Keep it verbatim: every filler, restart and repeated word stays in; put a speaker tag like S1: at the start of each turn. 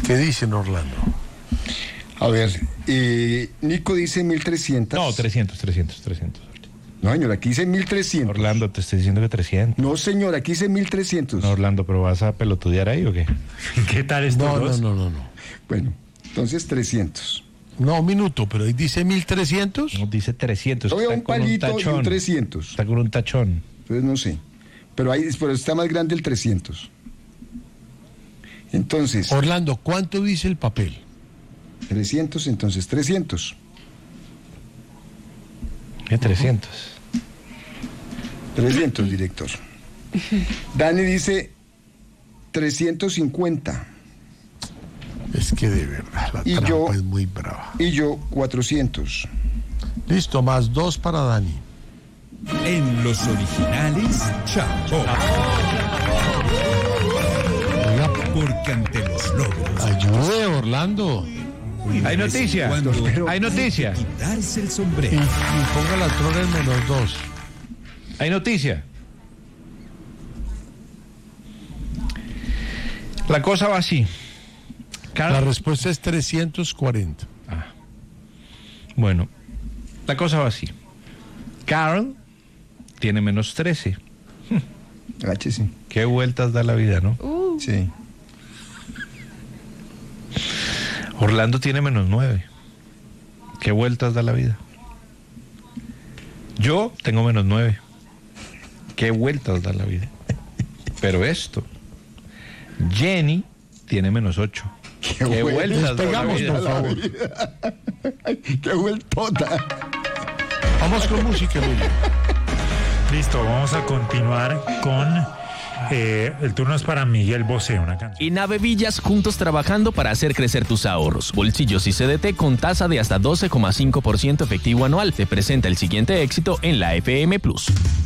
S1: ¿Qué dicen, Orlando?
S2: A ver, eh, Nico dice mil trescientos.
S3: No, trescientos, trescientos, trescientos.
S2: No, señor, aquí dice mil trescientos.
S3: Orlando, te estoy diciendo que trescientos.
S2: No, señor, aquí dice mil trescientos.
S3: No, Orlando, ¿pero vas a pelotudear ahí o qué?
S4: ¿Qué tal estos
S1: No, no,
S4: dos?
S1: no, no, no.
S2: Bueno, entonces trescientos.
S1: No, un minuto, pero ahí dice mil trescientos.
S3: No, dice trescientos.
S2: Yo veo
S3: está
S2: un
S3: con
S2: palito y
S3: tachón.
S2: un trescientos.
S3: Está con un tachón.
S2: Entonces no sé. Pero ahí pero está más grande el trescientos. Entonces,
S1: Orlando, ¿cuánto dice el papel?
S2: trescientos, entonces trescientos.
S3: ¿Qué trescientos?
S2: trescientos, director. Dani dice trescientos cincuenta.
S1: Es que de verdad, la
S2: Y
S1: trampa
S2: yo-
S1: es muy brava.
S2: Y yo cuatrocientos.
S1: Listo, más dos para Dani.
S5: En los originales, Chapó.
S1: Oiga,
S5: Porque ante los logros.
S1: ayude, Orlando.
S3: Hay noticia.
S5: cuando
S3: Hay noticia.
S5: hay que quitarse el
S1: Y,
S5: sombrero.
S1: y ponga la trona en menos dos.
S3: Hay noticia. La cosa va así.
S1: La
S3: Carl-
S1: respuesta es trescientos cuarenta.
S3: Ah. Bueno, la cosa va así. Carl tiene menos trece.
S2: Agáchese.
S3: Qué vueltas da la vida, ¿no?
S2: Sí.
S3: Orlando tiene menos nueve. ¿Qué vueltas da la vida? Yo tengo menos nueve. ¿Qué vueltas da la vida? Pero esto. Jenny tiene menos ocho.
S2: Qué,
S3: ¿Qué
S2: vueltas
S3: vueltas da la
S1: Despegamos,
S3: vida?
S1: por favor.
S2: Qué vueltota.
S1: Vamos con música, Emilio.
S4: Listo, vamos a continuar con... eh, el turno es para Miguel Bosé, una canción.
S6: En Avevillas, juntos trabajando para hacer crecer tus ahorros. Bolsillos y C D T con tasa de hasta doce coma cinco por ciento efectivo anual. Te presenta el siguiente éxito en la F M Plus.